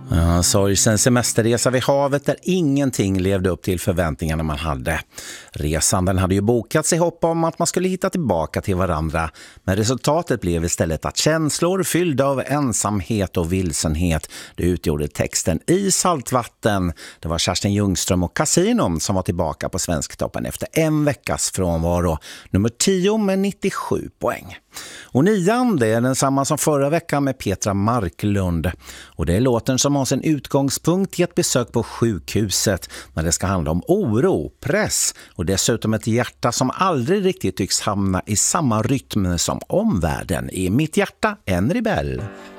Ja, sorgsen semesterresa vid havet där ingenting levde upp till förväntningarna man hade. Resan den hade ju bokats i hopp om att man skulle hitta tillbaka till varandra. Men resultatet blev istället att känslor fyllda av ensamhet och vilsenhet, det utgjorde texten I saltvatten. Det var Kerstin Ljungström och Casinom som var tillbaka på Svensktoppen efter en veckas frånvaro. Nummer 10 med 97 poäng. Och 9 det är densamma som förra veckan med Petra Marklund. Och det är låten som har sin utgångspunkt i ett besök på sjukhuset när det ska handla om oro, press och dessutom ett hjärta som aldrig riktigt tycks hamna i samma rytm som omvärlden. I mitt hjärta en rebell.